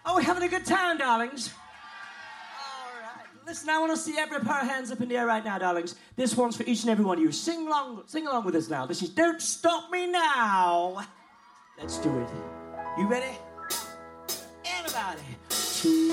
Are we having a good time, darlings? All right. Listen, I want to see every pair of hands up in the air right now, darlings. This one's for each and every one of you. Sing along with us now. This is Don't Stop Me Now. Let's do it. You ready? Everybody.